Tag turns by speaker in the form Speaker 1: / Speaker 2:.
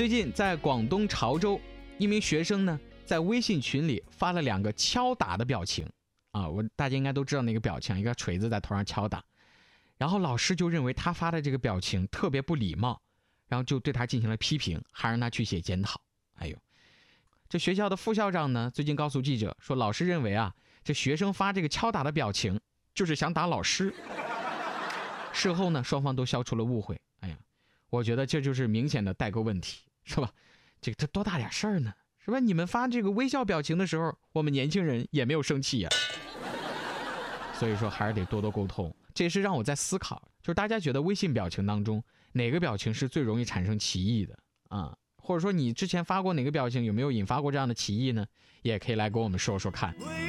Speaker 1: 最近在广东潮州，一名学生呢在微信群里发了2个敲打的表情啊，大家应该都知道那个表情，一个锤子在头上敲打。然后老师就认为他发的这个表情特别不礼貌，然后就对他进行了批评，还让他去写检讨。哎呦，这学校的副校长呢最近告诉记者说，老师认为啊，这学生发这个敲打的表情就是想打老师。事后呢，双方都消除了误会。哎呀，我觉得这就是明显的代沟问题，是吧？这多大点事儿呢，是吧？你们发这个微笑表情的时候，我们年轻人也没有生气呀。所以说还是得多多沟通。这也是让我在思考，就是大家觉得微信表情当中哪个表情是最容易产生歧义的啊？或者说你之前发过哪个表情，有没有引发过这样的歧义呢？也可以来跟我们说说看。